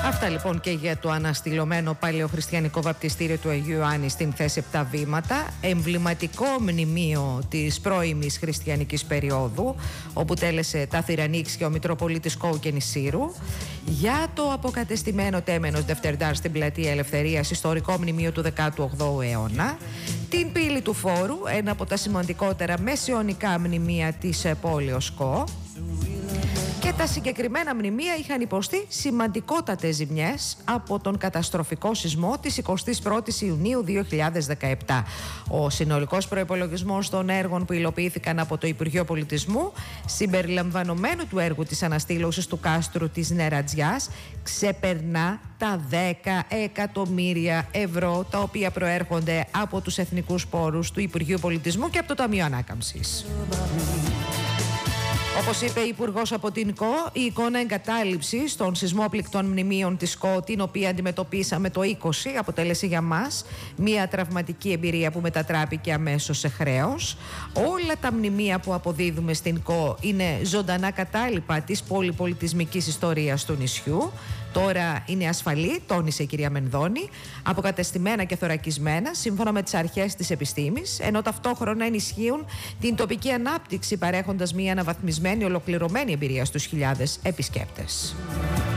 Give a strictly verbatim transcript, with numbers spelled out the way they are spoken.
Αυτά λοιπόν και για το αναστηλωμένο παλαιοχριστιανικό βαπτιστήριο του Αγίου Ιωάννη στην θέση επτά βήματα, εμβληματικό μνημείο της πρώιμης χριστιανικής περίοδου, όπου τέλεσε τα Θηρανίξ και ο Μητροπολίτης Κόου και Νησύρου. Για το αποκατεστημένο τέμενος Δευτερντάρ στην Πλατεία Ελευθερίας, ιστορικό μνημείο του δέκατου όγδοου αιώνα. Την πύλη του Φόρου, ένα από τα σημαντικότερα μεσαιωνικά μνημεία της πόλεως Κο. Και τα συγκεκριμένα μνημεία είχαν υποστεί σημαντικότατες ζημιές από τον καταστροφικό σεισμό της εικοστής πρώτης Ιουνίου δύο χιλιάδες δεκαεπτά. Ο συνολικός προϋπολογισμός των έργων που υλοποιήθηκαν από το Υπουργείο Πολιτισμού, συμπεριλαμβανομένου του έργου της αναστήλωσης του κάστρου της Νερατζιάς, ξεπερνά τα δέκα εκατομμύρια ευρώ, τα οποία προέρχονται από τους εθνικούς πόρους του Υπουργείου Πολιτισμού και από το Ταμείο Ανάκαμψης. Όπως είπε η Υπουργός από την ΚΟ, η εικόνα εγκατάλειψης των σεισμόπληκτων μνημείων της ΚΟ, την οποία αντιμετωπίσαμε το είκοσι, αποτέλεσε για μας μια τραυματική εμπειρία που μετατράπηκε αμέσως σε χρέος. Όλα τα μνημεία που αποδίδουμε στην ΚΟ είναι ζωντανά κατάλοιπα της πολυπολιτισμικής ιστορίας του νησιού. Τώρα είναι ασφαλή, τόνισε η κυρία Μενδώνη, αποκατεστημένα και θωρακισμένα σύμφωνα με τις αρχές της επιστήμης, ενώ ταυτόχρονα ενισχύουν την τοπική ανάπτυξη, παρέχοντας μια αναβαθμισμένη, ολοκληρωμένη εμπειρία στους χιλιάδες επισκέπτες.